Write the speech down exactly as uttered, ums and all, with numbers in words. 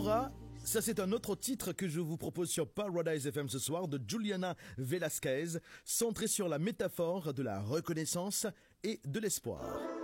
Aura, ça c'est un autre titre que je vous propose sur Paradise F M ce soir de Juliana Velasquez, centré sur la métaphore de la reconnaissance et de l'espoir.